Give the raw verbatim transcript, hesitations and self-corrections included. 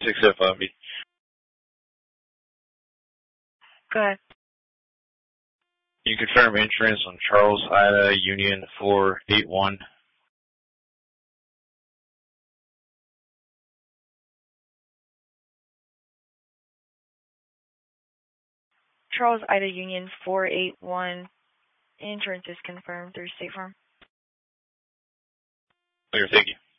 six F I B. Go ahead. You confirm insurance on Charles Ida Union four eight one. Charles Ida Union four eight one. Insurance is confirmed through State Farm. Clear, thank you.